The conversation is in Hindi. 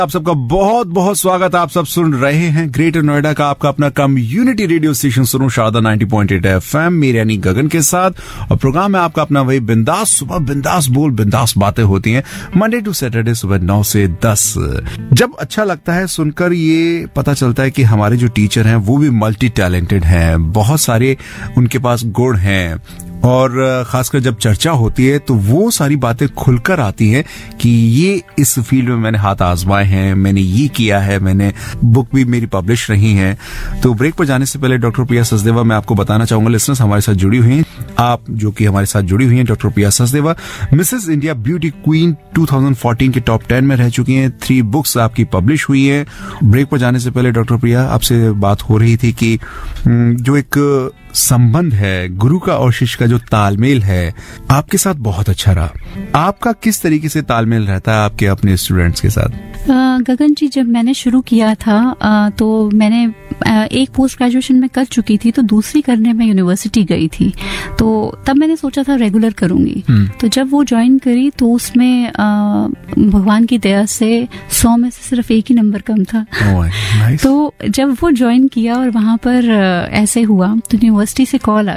आप सबका बहुत बहुत स्वागत। आप सब सुन रहे हैं ग्रेटर नोएडा का आपका अपना कम्युनिटी रेडियो स्टेशन सुनो शारदा 90.8 FM मेरे यानी गगन के साथ। और प्रोग्राम है आपका अपना वही बिंदास सुबह बिंदास बोल बिंदास बातें होती हैं मंडे टू सैटरडे सुबह 9 से 10। जब अच्छा लगता है सुनकर ये पता चलता है कि हमारे जो टीचर हैं वो भी मल्टी टैलेंटेड हैं, बहुत सारे उनके पास गुण हैं और खासकर जब चर्चा होती है तो वो सारी बातें खुलकर आती हैं कि ये इस फील्ड में मैंने हाथ आजमाए हैं, मैंने ये किया है, मैंने बुक भी मेरी पब्लिश रही हैं। तो ब्रेक पर जाने से पहले डॉक्टर प्रिया सचदेवा मैं आपको बताना चाहूंगा, लिसनर्स हमारे साथ जुड़ी हुई हैं, आप जो कि हमारे साथ जुड़ी हुई हैं। डॉक्टर प्रिया Sachdeva Mrs India beauty queen 2014 के टॉप 10 में रह चुकी हैं, 3 बुक्स आपकी पब्लिश हुई हैं। ब्रेक पर जाने से पहले डॉक्टर प्रिया आपसे बात हो रही थी कि जो एक संबंध है गुरु का और शिष्य का जो तालमेल है आपके साथ बहुत अच्छा रहा। आपका किस तरीके से तालमेल रहता है आपके अपने स्टूडेंट्स के साथ? गगन जी, जब मैंने शुरू किया था तो मैंने एक पोस्ट ग्रेजुएशन में कर चुकी थी, तो दूसरी करने में यूनिवर्सिटी गई थी, तो तब मैंने सोचा था रेगुलर करूंगी। तो जब वो ज्वाइन करी तो उसमें भगवान की दया से 100 में से सिर्फ एक ही नंबर कम था। nice. तो जब वो ज्वाइन किया और वहां पर ऐसे हुआ तो यूनिवर्सिटी से कॉल आ